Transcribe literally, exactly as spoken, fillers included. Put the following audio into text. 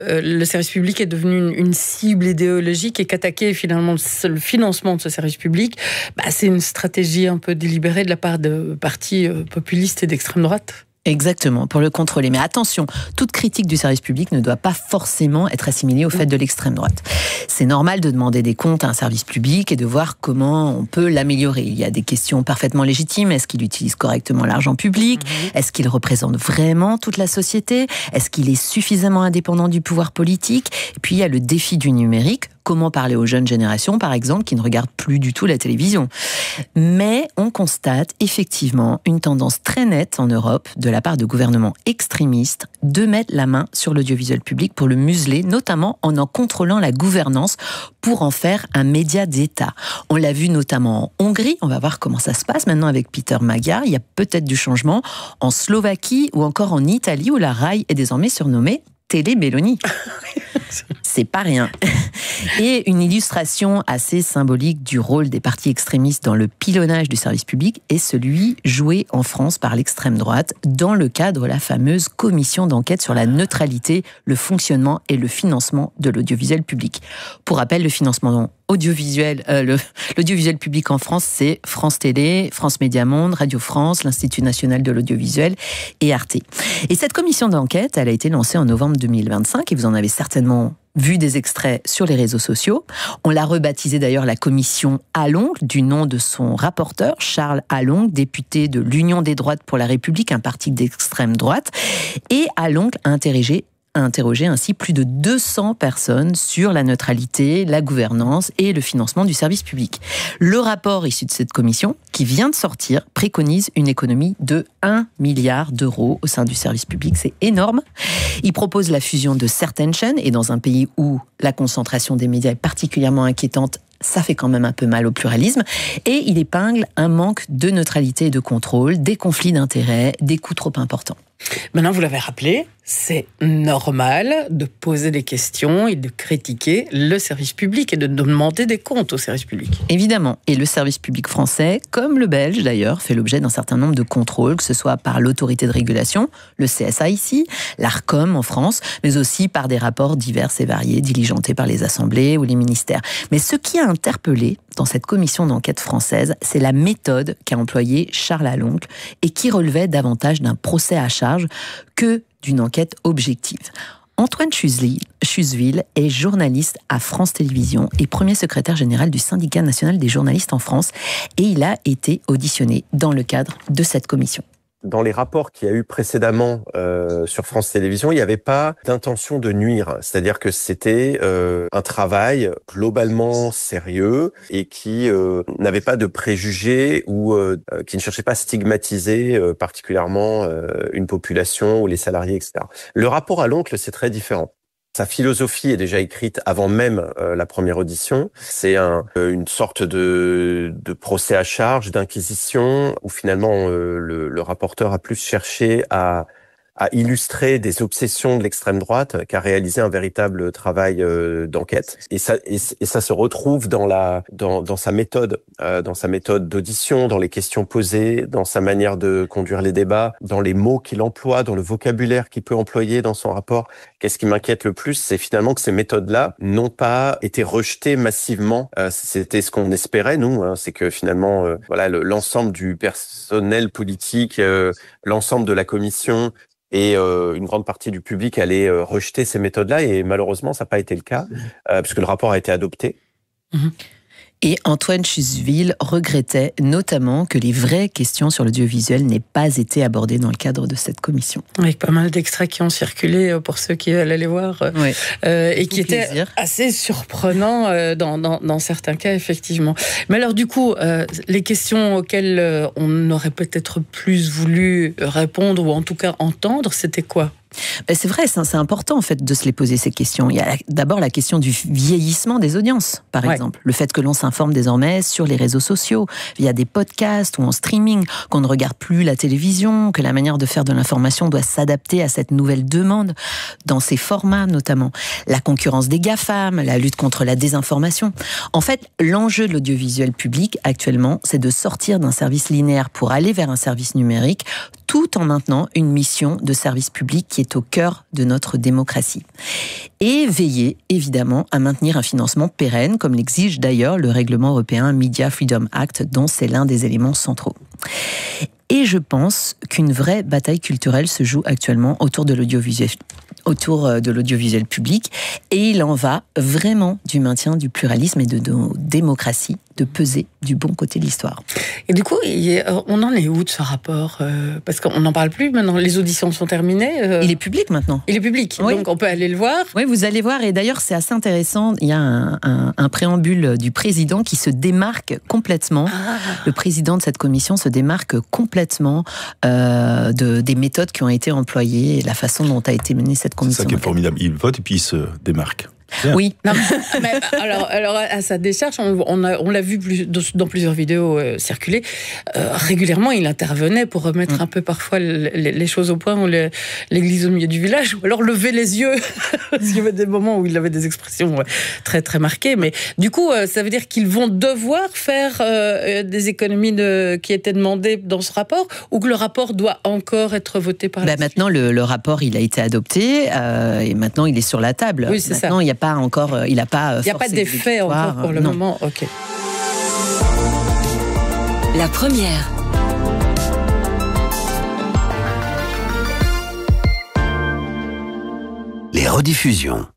euh, le service public est devenu une, une cible idéologique et qu'attaquer finalement le, le financement de ce service public, bah, c'est une stratégie un peu délibérée de la part de partis euh, populistes et d'extrême droite. Exactement, pour le contrôler. Mais attention, toute critique du service public ne doit pas forcément être assimilée au fait de l'extrême droite. C'est normal de demander des comptes à un service public et de voir comment on peut l'améliorer. Il y a des questions parfaitement légitimes. Est-ce qu'il utilise correctement l'argent public ? Mmh. Est-ce qu'il représente vraiment toute la société ? Est-ce qu'il est suffisamment indépendant du pouvoir politique ? Et puis il y a le défi du numérique. Comment parler aux jeunes générations, par exemple, qui ne regardent plus du tout la télévision. Mais on constate effectivement une tendance très nette en Europe de la part de gouvernements extrémistes de mettre la main sur l'audiovisuel public pour le museler, notamment en en contrôlant la gouvernance pour en faire un média d'État. On l'a vu notamment en Hongrie, on va voir comment ça se passe maintenant avec Peter Magyar, il y a peut-être du changement, en Slovaquie ou encore en Italie où la R A I est désormais surnommée Télé Mélanie. C'est pas rien. Et une illustration assez symbolique du rôle des partis extrémistes dans le pilonnage du service public est celui joué en France par l'extrême droite dans le cadre de la fameuse commission d'enquête sur la neutralité, le fonctionnement et le financement de l'audiovisuel public. Pour rappel, le financement audiovisuel, euh, le, l'audiovisuel public en France, c'est France Télé, France Média Monde, Radio France, l'Institut National de l'Audiovisuel et Arte. Et cette commission d'enquête, elle a été lancée en novembre deux mille vingt-cinq et vous en avez certainement vu des extraits sur les réseaux sociaux. On l'a rebaptisée d'ailleurs la commission Allongue, du nom de son rapporteur, Charles Allongue, député de l'Union des droites pour la République, un parti d'extrême droite. Et Allongue a interrogé a interrogé ainsi plus de deux cents personnes sur la neutralité, la gouvernance et le financement du service public. Le rapport issu de cette commission, qui vient de sortir, préconise une économie de un milliard d'euros au sein du service public. C'est énorme. Il propose la fusion de certaines chaînes, et dans un pays où la concentration des médias est particulièrement inquiétante, ça fait quand même un peu mal au pluralisme. Et il épingle un manque de neutralité et de contrôle, des conflits d'intérêts, des coûts trop importants. Maintenant, vous l'avez rappelé, c'est normal de poser des questions et de critiquer le service public et de demander des comptes au service public. Évidemment. Et le service public français, comme le belge d'ailleurs, fait l'objet d'un certain nombre de contrôles, que ce soit par l'autorité de régulation, le C S A ici, l'Arcom en France, mais aussi par des rapports divers et variés diligentés par les assemblées ou les ministères. Mais ce qui a interpellé dans cette commission d'enquête française, c'est la méthode qu'a employée Charles Allongue et qui relevait davantage d'un procès à charge que d'une enquête objective. Antoine Chuseville est journaliste à France Télévisions et premier secrétaire général du syndicat national des journalistes en France, et il a été auditionné dans le cadre de cette commission. Dans les rapports qu'il y a eu précédemment euh, sur France Télévisions, il n'y avait pas d'intention de nuire. C'est-à-dire que c'était euh, un travail globalement sérieux et qui euh, n'avait pas de préjugés ou euh, qui ne cherchait pas à stigmatiser euh, particulièrement euh, une population ou les salariés, et cetera. Le rapport à l'oncle, c'est très différent. Sa philosophie est déjà écrite avant même euh, la première audition. C'est un, euh, une sorte de, de procès à charge, d'inquisition, où finalement euh, le, le rapporteur a plus cherché à, à illustrer des obsessions de l'extrême droite qu'à réaliser un véritable travail euh, d'enquête. Et ça, et, et ça se retrouve dans la, dans, dans sa méthode, euh, dans sa méthode d'audition, dans les questions posées, dans sa manière de conduire les débats, dans les mots qu'il emploie, dans le vocabulaire qu'il peut employer dans son rapport. Qu'est-ce qui m'inquiète le plus, c'est finalement que ces méthodes-là n'ont pas été rejetées massivement. Euh, c'était ce qu'on espérait, nous. Hein, c'est que finalement, euh, voilà, le, l'ensemble du personnel politique, euh, l'ensemble de la commission et euh, une grande partie du public allait euh, rejeter ces méthodes-là. Et malheureusement, ça n'a pas été le cas, euh, puisque le rapport a été adopté. Mmh. Et Antoine Chuseville regrettait notamment que les vraies questions sur l'audiovisuel n'aient pas été abordées dans le cadre de cette commission. Avec pas mal d'extraits qui ont circulé pour ceux qui veulent aller voir, oui. euh, et qui étaient assez surprenants euh, dans, dans, dans certains cas, effectivement. Mais alors du coup, euh, les questions auxquelles euh, on aurait peut-être plus voulu répondre, ou en tout cas entendre, c'était quoi ? C'est vrai, c'est important en fait de se les poser ces questions. Il y a d'abord la question du vieillissement des audiences, par ouais. exemple. Le fait que l'on s'informe désormais sur les réseaux sociaux, via des podcasts ou en streaming, qu'on ne regarde plus la télévision, que la manière de faire de l'information doit s'adapter à cette nouvelle demande, dans ces formats notamment. La concurrence des GAFAM, la lutte contre la désinformation. En fait, l'enjeu de l'audiovisuel public actuellement, c'est de sortir d'un service linéaire pour aller vers un service numérique, tout en maintenant une mission de service public qui est au cœur de notre démocratie. Et veiller, évidemment, à maintenir un financement pérenne, comme l'exige d'ailleurs le règlement européen Media Freedom Act, dont c'est l'un des éléments centraux. Et je pense qu'une vraie bataille culturelle se joue actuellement autour de l'audiovisuel, autour de l'audiovisuel public, et il en va vraiment du maintien du pluralisme et de nos démocraties, de peser du bon côté de l'histoire. Et du coup, on en est où de ce rapport ? Parce qu'on n'en parle plus maintenant, les auditions sont terminées. Il est public maintenant. Il est public, oui. Donc on peut aller le voir. Oui, vous allez voir, et d'ailleurs c'est assez intéressant, il y a un, un, un préambule du président qui se démarque complètement, ah. le président de cette commission se démarque complètement euh, de, des méthodes qui ont été employées et la façon dont a été menée cette commission. C'est ça qui est formidable, il vote et puis il se démarque. Bien. Oui. Non, mais, alors, alors, à sa décharge, on, on, a, on l'a vu plus, dans plusieurs vidéos euh, circuler. Euh, régulièrement, il intervenait pour remettre mmh. un peu parfois les, les choses au point, ou les, l'église au milieu du village, ou alors lever les yeux. Parce qu'il y avait des moments où il avait des expressions ouais, très très marquées. Mais du coup, euh, ça veut dire qu'ils vont devoir faire euh, des économies de, qui étaient demandées dans ce rapport, ou que le rapport doit encore être voté par la bah, Maintenant, le, le rapport, il a été adopté euh, et maintenant, il est sur la table. Oui, c'est maintenant, ça. Il n'y a pas encore, il n'a pas. Il n'y a pas d'effet encore pour le non. moment. Ok. La première. Les rediffusions.